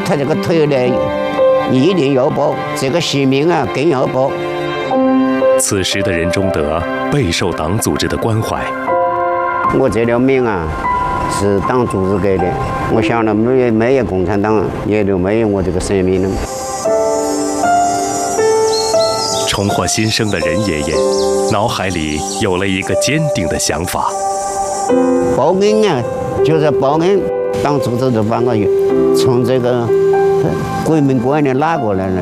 他这个腿呢一定要保，这个性命啊更要保。 此时的任忠德备受党组织的关怀。 我这条命啊是党组织给的，我想了没有共产党，也就没有我这个生命了。 重获新生的任爷爷，脑海里有了一个坚定的想法： 报恩啊，就是报恩，党组织就把我从这个鬼门关里拉过来了。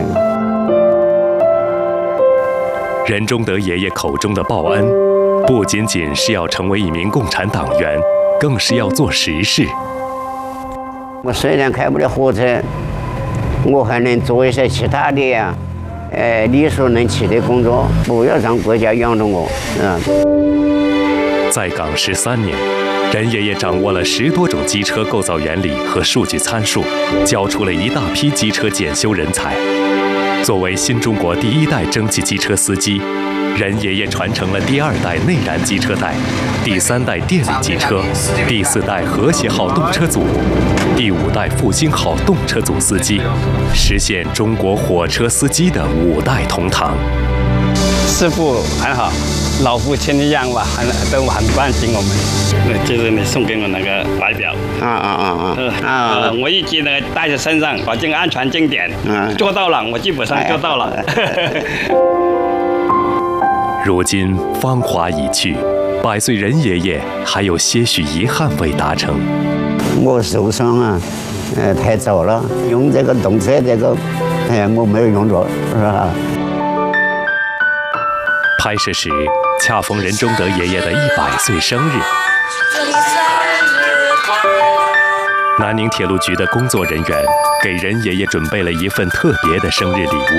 任忠德爷爷口中的报恩，不仅仅是要成为一名共产党员，更是要做实事。 我虽然开不了火车，我还能做一些其他的呀，力所能及的工作，不要让国家养着我， 在岗13年，任爷爷掌握了10多种机车构造原理和数据参数，教出了一大批机车检修人才。作为新中国第1代蒸汽机车司机，任爷爷传承了第2代内燃机车代、第3代电力机车、第4代和谐号动车组、第5代复兴号动车组司机，实现中国火车司机的5代同堂。 师傅很好，老父亲一样吧，都很关心我们。就是你送给我那个怀表，我一直呢带在身上，保证安全经典，做到了，我基本上做到了。 如今芳华已去，100岁任爷爷还有些许遗憾未达成。 我受伤啊，太早了，用这个动车这个，我没有用着，是吧？ 拍摄时恰逢任忠德爷爷的100岁生日。南宁铁路局的工作人员给任爷爷准备了一份特别的生日礼物。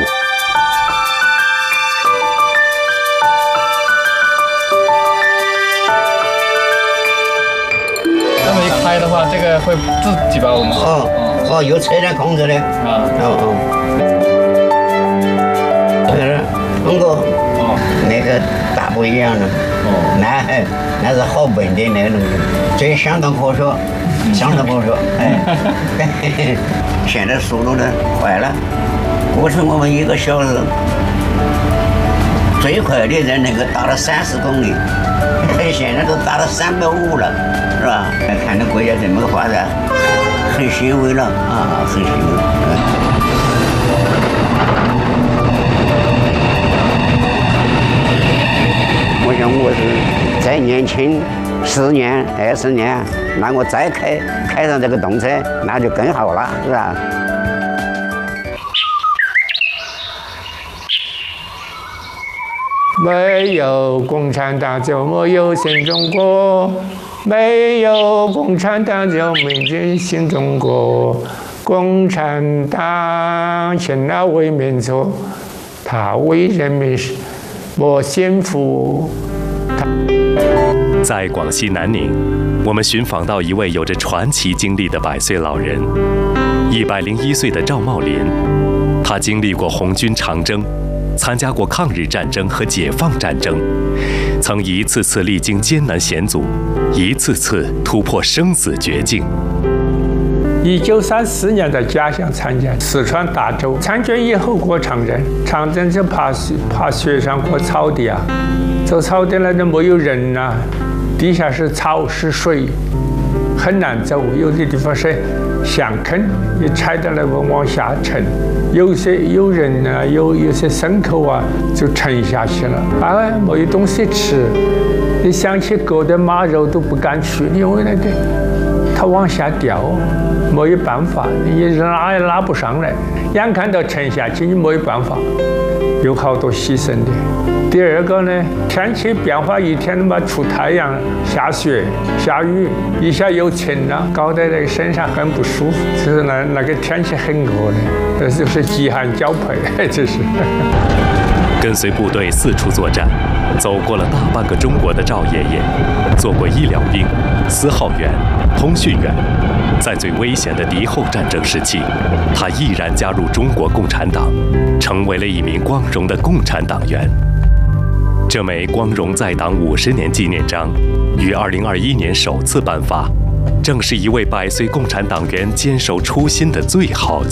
这么一开的话，这个会自己把我们有车辆控制的通过那个大不一样的那是好稳定那种，这相当可说，相当可说，现在速度呢快了，过去我们1个小时最快的人能够达到30公里，现在都达到350了，是吧？看到国家这么个发展，很欣慰了很欣慰。我想我是再年轻10年、20年，那我再开上这个动车，那就更好了，是吧？ 没有共产党就没有新中国，没有共产党就没有新中国。共产党现在为民族，他为人民谋幸福。 在广西南宁，我们寻访到一位有着传奇经历的100岁老人，101岁的赵茂林。他经历过红军长征，参加过抗日战争和解放战争，曾一次次历经艰难险阻，一次次突破生死绝境。 1934年在家乡参加四川大洲，参军以后过长征，长征就爬雪上过草地啊，走草地那都没有人啊，地下是草是水，很难走，有的地方是陷坑，一踩到那个往下沉，有人啊，有些牲口啊就沉下去了，没有东西吃，你想起割的马肉都不敢吃，因为那个它往下掉，没有办法，你拉也拉不上来，眼看到沉下去，你没有办法，有好多牺牲的。第二个呢，天气变化，一天他妈出太阳，下雪下雨，一下又晴了，搞得那个身上很不舒服。就是那个天气很恶劣，这就是饥寒交迫，这是。 跟随部队四处作战，走过了大半个中国的赵爷爷，做过医疗兵、司号员、通讯员。在最危险的敌后战争时期，他毅然加入中国共产党，成为了一名光荣的共产党员。这枚光荣在党50年纪念章于2021年首次颁发，正是一位100岁共产党员坚守初心的最好